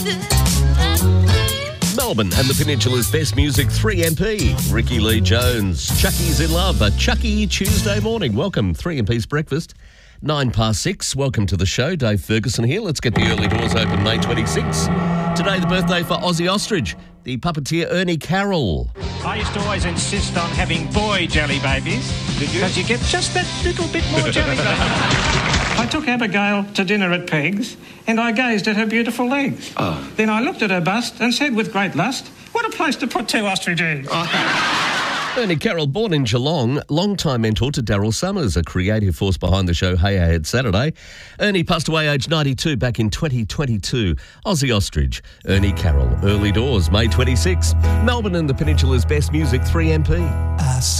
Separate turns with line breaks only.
Melbourne and the Peninsula's best music, 3MP. Ricky Lee Jones, Chucky's in Love, a Chucky Tuesday morning. Welcome, 3MP's breakfast, 6:09. Welcome to the show. Dave Ferguson here. Let's get the early doors open May 26. Today, the birthday for Ozzy Ostrich, the puppeteer Ernie Carroll.
I used to always insist on having boy jelly babies. Did you? Because you get just that little bit more jelly baby. I took Abigail to dinner at Peg's and I gazed at her beautiful legs. Oh. Then I looked at her bust and said with great lust, what a place to put two ostrich eggs. Oh.
Ernie Carroll, born in Geelong, long-time mentor to Daryl Summers, a creative force behind the show Hey Hey It's Saturday. Ernie passed away aged 92 back in 2022. Ozzy Ostrich, Ernie Carroll, early doors, May 26. Melbourne and the Peninsula's best music, 3MP.